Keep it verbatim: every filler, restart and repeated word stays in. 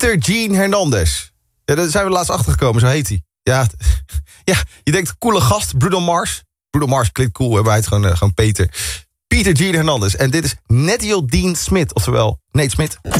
Peter Gene Hernandez. Ja, daar zijn we laatst achtergekomen, zo heet hij. Ja, ja, je denkt, coole gast, Bruno Mars. Bruno Mars klinkt cool, maar hij heet gewoon, uh, gewoon Peter. Peter Gene Hernandez. En dit is Nettie Dean Smith, oftewel Nate Smith.